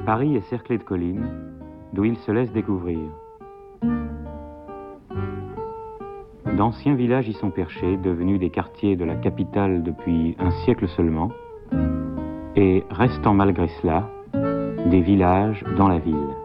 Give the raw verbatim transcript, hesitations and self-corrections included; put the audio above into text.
Paris est cerclé de collines, d'où il se laisse découvrir. D'anciens villages y sont perchés, devenus des quartiers de la capitale depuis un siècle seulement, et restant malgré cela, des villages dans la ville.